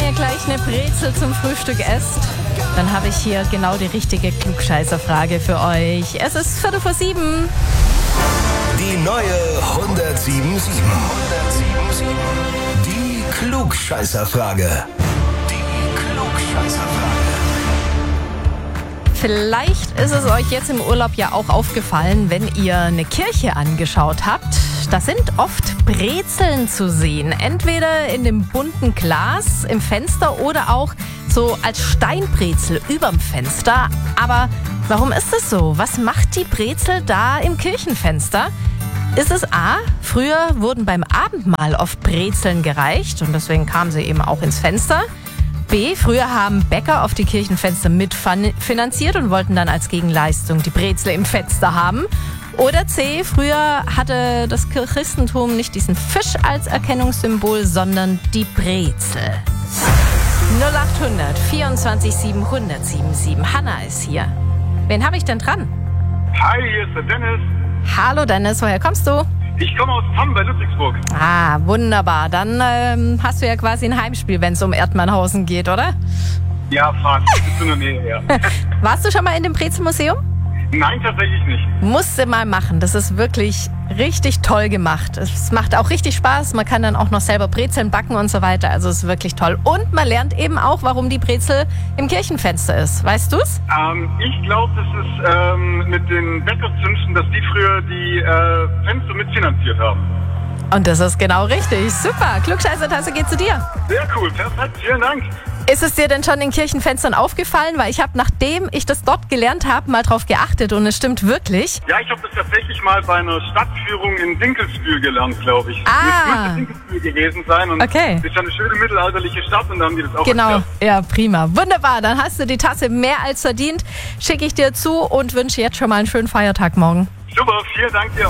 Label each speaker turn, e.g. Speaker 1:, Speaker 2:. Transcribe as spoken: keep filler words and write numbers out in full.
Speaker 1: ihr gleich eine Brezel zum Frühstück esst, dann habe ich hier genau die richtige Klugscheißerfrage für euch. Es ist Viertel vor sieben.
Speaker 2: Die neue hundertsieben sieben. Die Klugscheißerfrage. Die Klugscheißerfrage.
Speaker 1: Vielleicht ist es euch jetzt im Urlaub ja auch aufgefallen, wenn ihr eine Kirche angeschaut habt. Da sind oft Brezeln zu sehen. Entweder in dem bunten Glas im Fenster oder auch so als Steinbrezel überm Fenster. Aber warum ist es so? Was macht die Brezel da im Kirchenfenster? Ist es A, früher wurden beim Abendmahl oft Brezeln gereicht und deswegen kamen sie eben auch ins Fenster? B, früher haben Bäcker oft die Kirchenfenster mitfinanziert und wollten dann als Gegenleistung die Brezel im Fenster haben. Oder C, früher hatte das Christentum nicht diesen Fisch als Erkennungssymbol, sondern die Brezel. null acht hundert vierundzwanzig siebenhundert siebenundsiebzig. Hanna ist hier. Wen habe ich denn dran?
Speaker 3: Hi, hier ist der Dennis.
Speaker 1: Hallo Dennis, woher kommst du?
Speaker 3: Ich komme aus Hamm bei Ludwigsburg.
Speaker 1: Ah, wunderbar. Dann ähm, hast du ja quasi ein Heimspiel, wenn es um Erdmannhausen geht, oder?
Speaker 3: Ja, fast. Bist du in der Nähe, ja.
Speaker 1: Warst du schon mal in dem Brezelmuseum?
Speaker 3: Nein, tatsächlich nicht.
Speaker 1: Musst du mal machen. Das ist wirklich richtig toll gemacht. Es macht auch richtig Spaß. Man kann dann auch noch selber Brezeln backen und so weiter. Also es ist wirklich toll. Und man lernt eben auch, warum die Brezel im Kirchenfenster ist. Weißt du's?
Speaker 3: Ähm, ich glaube, das ist ähm, mit den Bäckerzünsten, dass die früher die äh, Fenster mitfinanziert haben.
Speaker 1: Und das ist genau richtig. Super. Klugscheißer-Tasse geht zu dir.
Speaker 3: Sehr cool. Perfekt. Vielen Dank.
Speaker 1: Ist es dir denn schon in Kirchenfenstern aufgefallen? Weil ich habe, nachdem ich das dort gelernt habe, mal drauf geachtet und es stimmt wirklich.
Speaker 3: Ja, ich habe das tatsächlich mal bei einer Stadtführung in Dinkelsbühl gelernt, glaube ich.
Speaker 1: Ah.
Speaker 3: Das müsste Dinkelsbühl gewesen sein. Und
Speaker 1: Okay.
Speaker 3: das ist ja eine schöne mittelalterliche Stadt und da haben die das auch
Speaker 1: Genau,
Speaker 3: erklärt.
Speaker 1: ja prima. Wunderbar, dann hast du die Tasse mehr als verdient. Schicke ich dir zu und wünsche jetzt schon mal einen schönen Feiertag morgen.
Speaker 3: Super, vielen Dank dir.